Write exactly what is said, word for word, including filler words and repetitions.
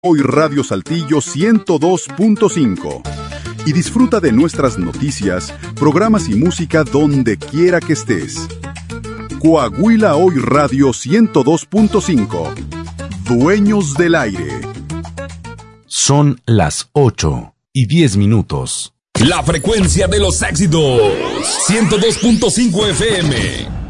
Hoy Radio Saltillo ciento dos punto cinco. Y disfruta de nuestras noticias, programas y música donde quiera que estés. Coahuila Hoy Radio ciento dos punto cinco. Dueños del aire. Son las ocho y diez minutos. La frecuencia de los éxitos. ciento dos punto cinco F M.